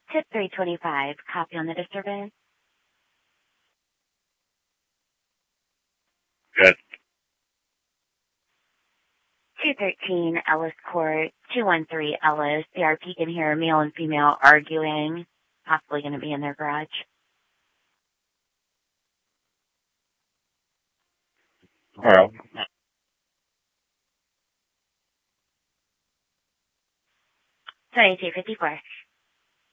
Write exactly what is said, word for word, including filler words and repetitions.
Tip three twenty-five, copy on the disturbance. Good. two thirteen Ellis Court, two one three Ellis. The R P can hear male and female arguing, possibly going to be in their garage. All right. twenty-two fifty-four.